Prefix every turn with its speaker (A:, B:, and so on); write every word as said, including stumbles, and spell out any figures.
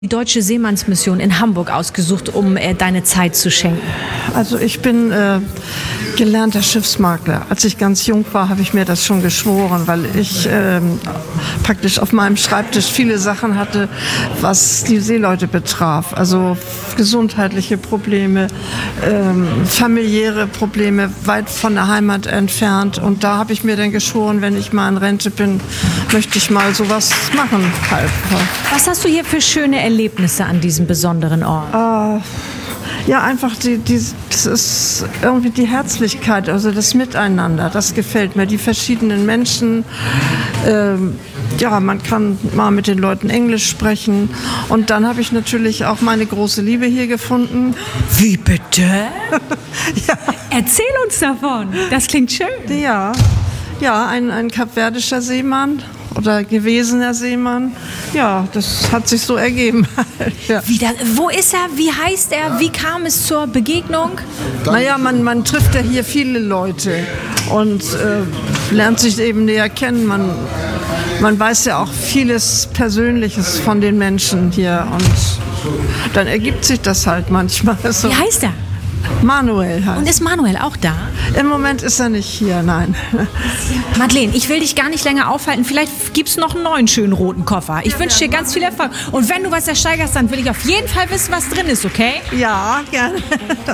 A: Die Deutsche Seemannsmission in Hamburg ausgesucht, um äh, deine Zeit zu schenken?
B: Also ich bin äh, gelernter Schiffsmakler. Als ich ganz jung war, habe ich mir das schon geschworen, weil ich äh, praktisch auf meinem Schreibtisch viele Sachen hatte, was die Seeleute betraf. Also gesundheitliche Probleme, äh, familiäre Probleme, weit von der Heimat entfernt. Und da habe ich mir dann geschworen, wenn ich mal in Rente bin, möchte ich mal sowas machen. Halt.
A: Was hast du hier für schöne Erlebnisse an diesem besonderen Ort?
B: Äh, ja, einfach die, die, das ist irgendwie die Herzlichkeit, also das Miteinander, das gefällt mir. Die verschiedenen Menschen, ähm, ja, man kann mal mit den Leuten Englisch sprechen. Und dann habe ich natürlich auch meine große Liebe hier gefunden.
A: Wie bitte?
B: Ja.
A: Erzähl uns davon, das klingt schön.
B: Ja, ja ein, ein kapverdischer Seemann. Oder gewesener Seemann. Ja, das hat sich so ergeben. Ja.
A: Wie da, wo ist er? Wie heißt er? Wie kam es zur Begegnung?
B: Naja, man, man trifft ja hier viele Leute und äh, lernt sich eben näher kennen. Man, man weiß ja auch vieles Persönliches von den Menschen hier und dann ergibt sich das halt manchmal so.
A: Wie heißt er?
B: Manuel heißt.
A: Und ist Manuel auch da?
B: Im Moment ist er nicht hier, nein.
A: Madeleine, ich will dich gar nicht länger aufhalten. Vielleicht gibt's noch einen neuen schönen roten Koffer. Ich wünsche dir ganz viel Erfolg. Und wenn du was ersteigerst, dann will ich auf jeden Fall wissen, was drin ist, okay?
B: Ja, gerne.